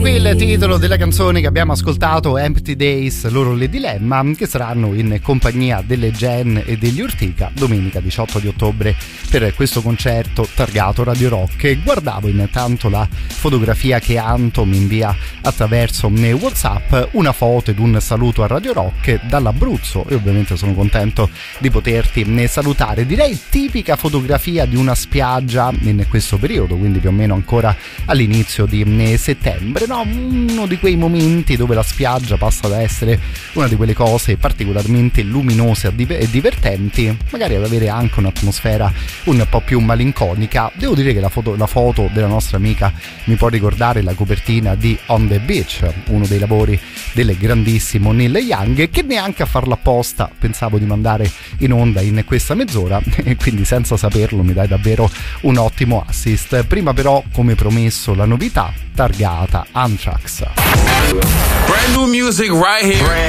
qui il titolo della canzone che abbiamo ascoltato, Empty Days, loro le Dilemma, che saranno in compagnia delle Gen e degli Urtica domenica 18 di ottobre per questo concerto targato Radio Rock. Guardavo intanto la fotografia che Anto mi invia attraverso WhatsApp, una foto ed un saluto a Radio Rock dall'Abruzzo, e ovviamente sono contento di poterti salutare. Direi tipica fotografia di una spiaggia in questo periodo, quindi più o meno ancora all'inizio di settembre, no? Uno di quei momenti dove la spiaggia passa da essere una di quelle cose particolarmente luminose e divertenti, magari ad avere anche un'atmosfera un po' più malinconica. Devo dire che la foto della nostra amica mi può ricordare la copertina di On the Beach, uno dei lavori del grandissimo Neil Young, che neanche a farla apposta pensavo di mandare in onda in questa mezz'ora, e quindi senza saperlo mi dai davvero un ottimo assist. Prima però, come promesso, la novità targata Anthrax. Brand new music right here.